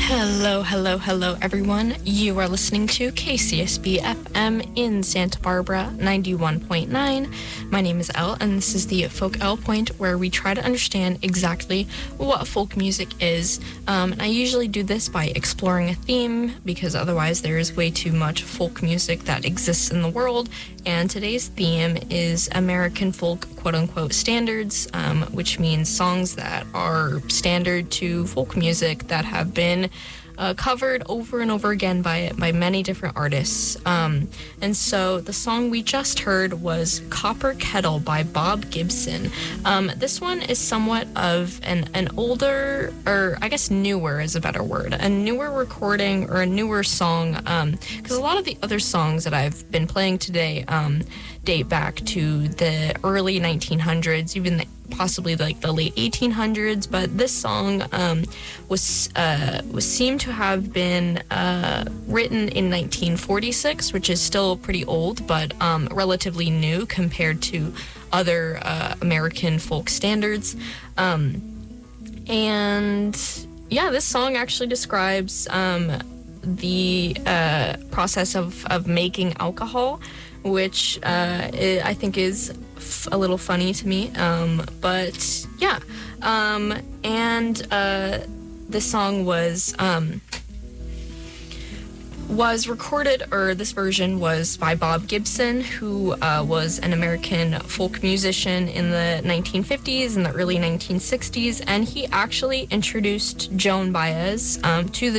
Hello, hello, hello, everyone. You are listening to KCSB FM in Santa Barbara, 91.9. My name is Elle, and this is the Folk Elle Point, where we try to understand exactly what folk music is. And I usually do this by exploring a theme, because otherwise there is way too much folk music that exists in the world. And today's theme is American folk, quote-unquote, standards, which means songs that are standard to folk music that have been covered over and over again by many different artists. And so the song we just heard was Copper Kettle by Bob Gibson. This one is somewhat of an older, or I guess newer is a better word, a newer recording or a newer song, because a lot of the other songs that I've been playing today date back to the early 1900s, even possibly like the late 1800s, but this song was seemed to have been written in 1946, which is still pretty old, but relatively new compared to other American folk standards. And yeah, this song actually describes the process of making alcohol, which I think is a little funny to me, but yeah, and this song was recorded, or this version was by Bob Gibson, who was an American folk musician in the 1950s and the early 1960s, and he actually introduced Joan Baez to the